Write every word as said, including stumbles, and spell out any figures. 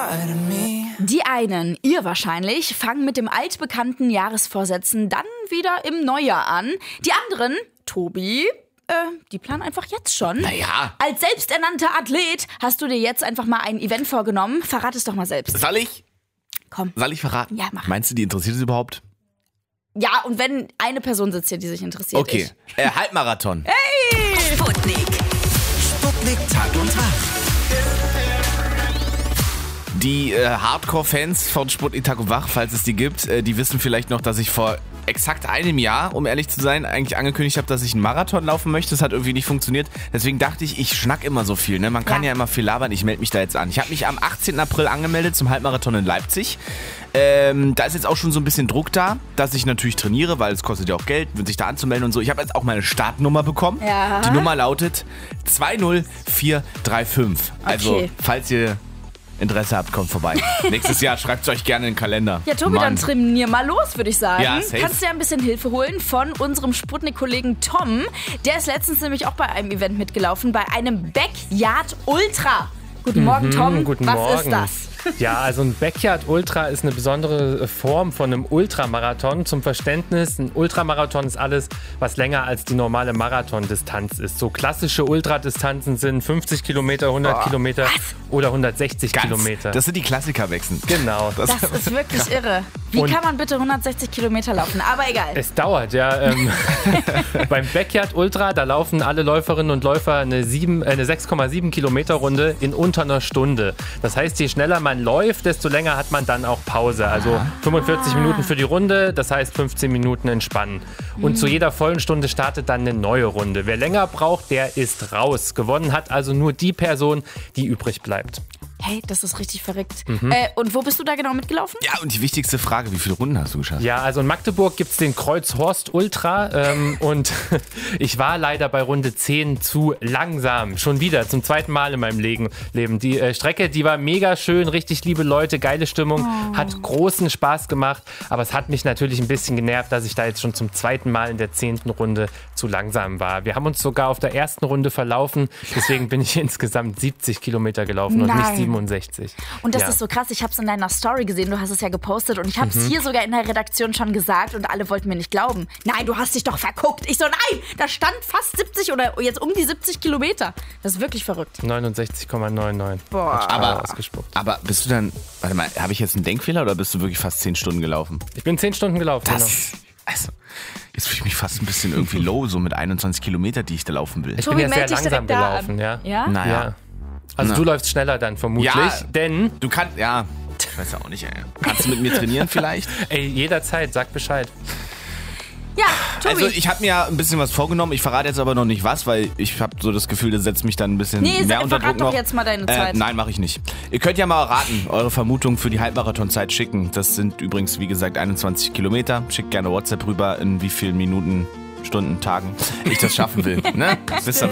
Die einen, ihr wahrscheinlich, fangen mit dem altbekannten Jahresvorsätzen dann wieder im Neujahr an. Die anderen, Tobi, äh, die planen einfach jetzt schon. Naja. Als selbsternannter Athlet hast du dir jetzt einfach mal ein Event vorgenommen. Verrat es doch mal selbst. Soll ich? Komm. Soll ich verraten? Ja, mach. Meinst du, die interessiert es überhaupt? Ja, und wenn eine Person sitzt hier, die sich interessiert. Okay. Äh, Halbmarathon. Hey! Sputnik. Sputnik Tag und Tag. Die äh, Hardcore-Fans von Sputnik Tag und Wach, falls es die gibt, äh, die wissen vielleicht noch, dass ich vor exakt einem Jahr, um ehrlich zu sein, eigentlich angekündigt habe, dass ich einen Marathon laufen möchte. Das hat irgendwie nicht funktioniert. Deswegen dachte ich, ich schnack immer so viel. Ne? Man kann ja. ja immer viel labern. Ich melde mich da jetzt an. Ich habe mich am achtzehnten April angemeldet zum Halbmarathon in Leipzig. Ähm, da ist jetzt auch schon so ein bisschen Druck da, dass ich natürlich trainiere, weil es kostet ja auch Geld, sich da anzumelden und so. Ich habe jetzt auch meine Startnummer bekommen. Ja. Die Nummer lautet zwei null vier drei fünf. Also, Okay. falls ihr Interesse habt, kommt vorbei. Nächstes Jahr schreibt es euch gerne in den Kalender. Ja, Tobi, Mann. dann trainier mal los, würde ich sagen. Ja, safe. Kannst dir ein bisschen Hilfe holen von unserem Sputnik-Kollegen Tom. Der ist letztens nämlich auch bei einem Event mitgelaufen, bei einem Backyard Ultra. Guten Morgen, Tom. Mhm, guten Was Morgen. ist das? Ja, also ein Backyard Ultra ist eine besondere Form von einem Ultramarathon. Zum Verständnis, ein Ultramarathon ist alles, was länger als die normale Marathondistanz ist. So klassische Ultradistanzen sind fünfzig Kilometer, hundert Boah. Kilometer oder hundertsechzig Ganz, Kilometer. Das sind die Klassikerwechseln. Genau. Das ist wirklich irre. Wie Und- kann man bitte hundertsechzig Kilometer laufen? Aber egal. Es dauert, ja. Ähm, beim Backyard Ultra, da laufen alle Läuferinnen und Läufer eine, sieben- äh, eine sechs Komma sieben Kilometer Runde in unter einer Stunde. Das heißt, je schneller man läuft, desto länger hat man dann auch Pause. Also fünfundvierzig Minuten für die Runde, das heißt fünfzehn Minuten entspannen. Und zu jeder vollen Stunde startet dann eine neue Runde. Wer länger braucht, der ist raus. Gewonnen hat also nur die Person, die übrig bleibt. Hey, das ist richtig verrückt. Äh, und wo bist du da genau mitgelaufen? Ja, und die wichtigste Frage, wie viele Runden hast du geschafft? Ja, also in Magdeburg gibt es den Kreuzhorst Ultra ähm, und ich war leider bei Runde zehn zu langsam. Schon wieder, zum zweiten Mal in meinem Leben. Die äh, Strecke, die war mega schön, richtig liebe Leute, geile Stimmung, Oh. hat großen Spaß gemacht, aber es hat mich natürlich ein bisschen genervt, dass ich da jetzt schon zum zweiten Mal in der zehnten Runde zu langsam war. Wir haben uns sogar auf der ersten Runde verlaufen, deswegen bin ich insgesamt siebzig Kilometer gelaufen und Nein. nicht siebenundsechzig. Und das Ja. ist so krass, ich habe es in deiner Story gesehen, du hast es ja gepostet und ich habe es Mhm. hier sogar in der Redaktion schon gesagt und alle wollten mir nicht glauben. Nein, du hast dich doch verguckt. Ich so, nein, da stand fast siebzig oder jetzt um die siebzig Kilometer. Das ist wirklich verrückt. neunundsechzig Komma neunundneunzig. Boah. Aber, ausgespuckt. aber bist du dann, warte mal, habe ich jetzt einen Denkfehler oder bist du wirklich fast zehn Stunden gelaufen? Ich bin zehn Stunden gelaufen. genau. Das, also, jetzt fühle ich mich fast ein bisschen irgendwie low, so mit einundzwanzig Kilometer, die ich da laufen will. Ich Tobi, bin ja sehr meld dich langsam direkt da gelaufen, an. ja. Ja? Naja. Ja. Also Na. du läufst schneller dann vermutlich, Ja. denn Du kannst, ja, ich weiß ja auch nicht, ey. Kannst du mit mir trainieren vielleicht? ey, jederzeit, sag Bescheid. Ja, Tobi. Also ich habe mir ja ein bisschen was vorgenommen, ich verrate jetzt aber noch nicht was, weil ich habe so das Gefühl, das setzt mich dann ein bisschen Nee, mehr sag- unter verrat Druck doch noch. jetzt mal deine Äh, Zeit. nein, mache ich nicht. Ihr könnt ja mal raten, eure Vermutung für die Halbmarathonzeit schicken. Das sind übrigens, wie gesagt, einundzwanzig Kilometer. Schickt gerne WhatsApp rüber, in wie vielen Minuten, Stunden, Tagen ich das schaffen will. Ne? Wisst ihr